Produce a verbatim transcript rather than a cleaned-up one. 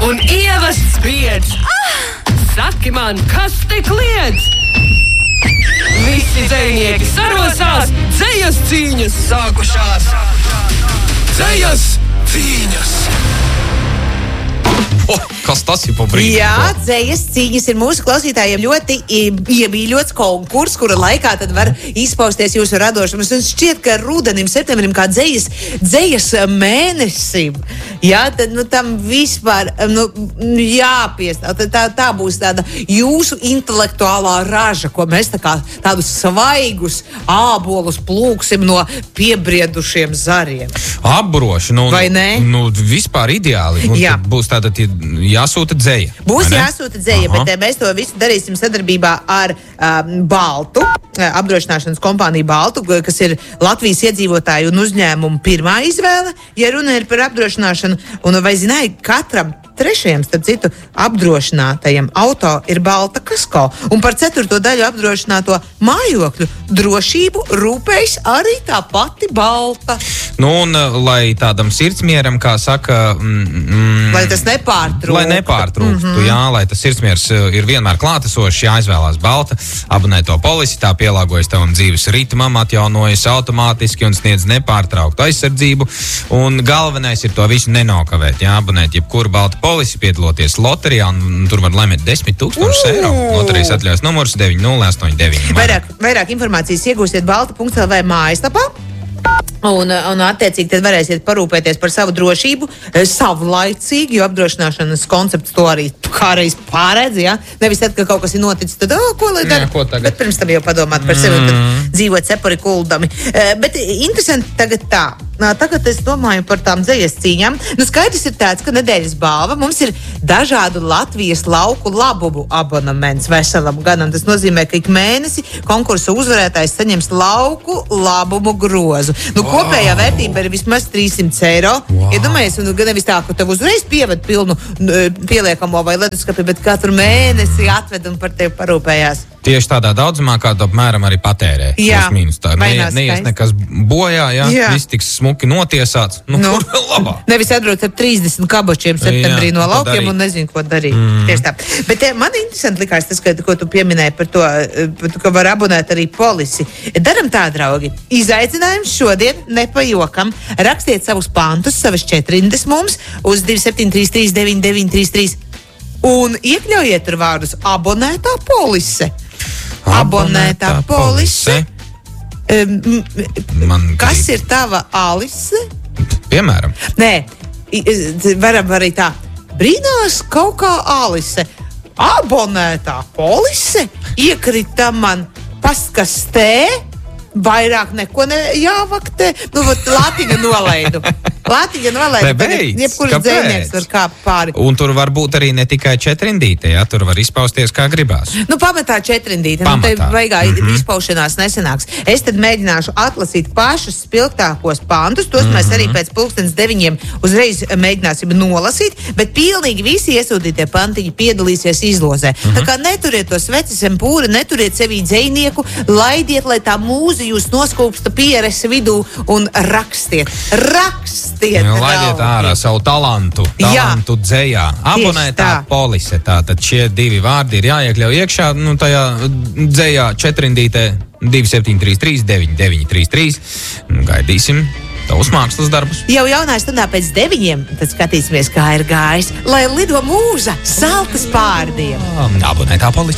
un ievas spriedz. Saki man, kas te kliedz? Visi dzejnieki sarosās, dzejas cīņas sākušās. Dzejas cīņas. Oh, kas tas ir pa brīdi? Jā, dzejas cīņas ir mūsu klausītājiem ļoti iemīļots konkurss, kura laikā tad var izpausties jūsu radošums. Un šķiet, ka rudenim, septembrim, kā dzejas, dzejas mēnesim, jā, tad nu, tam vispār nu, jāpiestāv. Tā, tā, tā būs tāda jūsu intelektuālā raža, ko mēs tā kā tādus svaigus ābolus plūksim no piebriedušiem zariem. Apbroši, nu, vai ne? Nu, vispār ideāli. Un jā. Būs tāda jāsūta dzeja. Būs jāsūta dzeja, Aha. bet mēs to visu darīsim sadarbībā ar um, Baltu, apdrošināšanas kompāniju Baltu, kas ir Latvijas iedzīvotāju un uzņēmumu pirmā izvēle, ja runa ir par apdrošināšanu. Un vai zināji, katram trešajam, starp citu, apdrošinātajam auto ir balta kasko. Un par ceturto daļu apdrošināto mājokļu drošību rūpējas arī tā pati balta. Nu, un lai tādam sirdsmieram, kā saka... Mm, lai tas nepārtrūktu. Lai nepārtrūktu, mm-hmm. jā, lai tas sirdsmiers ir vienmēr klātesošs, jāizvēlās balta, abonē to polisi, tā pielāgojas tavam dzīves ritmam, atjaunojas automātiski un sniedz nepārtrauktu aizsardzību. Un galvenais ir to visu nenokavēt, jā, abonēt jebkuru baltu polisi, piedaloties loterijā, un tur var lemēt desmit tūkstošus eiro. Loterijas atļaujas numurs deviņi nulle astoņi deviņi. Vairāk, vairāk informācijas iegūsiet balta punkt el vē mājaslapā. Un, un attiecīgi tad varēsiet parūpēties par savu drošību savlaicīgi, jo apdrošināšanas koncepts to arī kādreiz pārēdz, ja? Nevis tad, ka kaut kas ir noticis, tad, oh, ko lai dara? Bet pirms tam jau padomāt par sevi un tad dzīvot cepuri kuldami. Bet interesanti tagad tā. Tagad es domāju par tām dzejas cīņām. Nu, skaidrs ir tāds, ka nedēļas balva mums ir dažādu Latvijas lauku labumu abonements veselam ganam. Tas nozīmē, ka ik mēnesi konkursu uzvarētājs saņems lauku labumu grozu. Nu, wow. Kopējā vērtība ir vismaz trīssimts eiro. Wow. Iedomājies, un nevis tā, ka tev uzreiz pieved pilnu pieliekamo vai leduskapi, bet katru mēnesi atved un par tevi parūpējās. Tieši tādā daudzumā, kā apmēram arī patērē. Jā, mīnus, tā. Ne, neies nekas bojā, jā, jā. Viss tiks smuki notiesāts. Nu, nu, kur vēl labāk? Nevis atbrauc ar trīsdesmit kabačiem septembrī jā, no laukiem un nezinu, ko darīt. Mm. Tieši tā. Bet man interesanti likās tas, ka, ko tu pieminēji par to, par to, ka var abonēt arī polisi. Daram tā, draugi. Izaicinājums šodien, nepajokam. Rakstiet savus pantus, savas četrindes mums uz divi septiņi trīs trīs deviņi deviņi trīs trīs un iekļaujiet tur vārdus abonētā polise. Abonētā polise. Um, kas ir tava Alise? Piemēram. Nē, varam arī tā. Brīnās kaut kā Alise. Abonētā polise iekrita man paskastē. Vairāk neko ne jāvaktē. Nu, Lātiņa nolaidu. Lātiņa nolaidu. Jebkurš dzēnieks var kāpt pāri. Un tur var būt arī ne tikai četrindīte, jā, tur var izpausties kā gribās. Nu, pamatā četrindīte. Nu, te vaigā mm-hmm. izpaušanās nesanāks. Es tad mēģināšu atlasīt pašus spilgtākos pantus. Tos mm-hmm. mēs arī pēc pulkstens deviņiem uzreiz mēģināsim nolasīt, bet pilnīgi visi iesūtītie pantiņi piedalīsies izlozē. Mm-hmm. Tā kā neturiet to sveces un pūri, neturiet sevī dzejnieku, laidiet, lai tā mūzi jūs noskūpsta pieres vidū un rakstiet. Rakstiet! Nu, laidiet ārā savu talantu. Talantu jā. Dzejā. Abonētā polise. Tātad šie divi vārdi ir jāiekļauj iekšā, nu, tajā dzejā četrindītē divi septiņi trīs trīs deviņi deviņi trīs trīs. Gaidīsim tavus mākslas darbus. Jau jaunā stundā pēc deviņiem, tad skatīsimies, kā ir gājis. Lai lido mūža saltas pārdiem. Abonētā polise.